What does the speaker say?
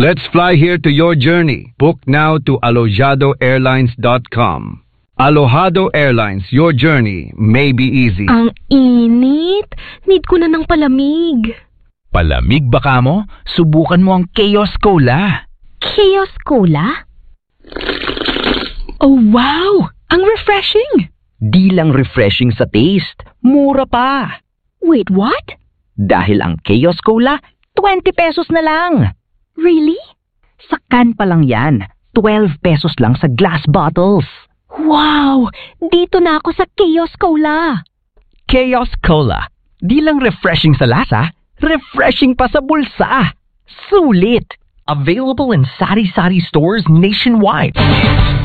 Let's fly here to your journey. Book now to alojadoairlines.com. Alojado Airlines, your journey may be easy. Ang init. Need ko na ng palamig. Palamig ba ka mo? Subukan mo ang Chaos Cola. Chaos Cola? Oh, wow! Ang refreshing! Di lang refreshing sa taste, mura pa. Wait, what? Dahil ang Chaos Cola, 20 pesos na lang. Really? Sa can pa lang yan, 12 pesos lang sa glass bottles. Wow! Dito na ako sa Chaos Cola. Chaos Cola, di lang refreshing sa lasa, refreshing pa sa bulsa. Sulit! Available in sari-sari stores nationwide.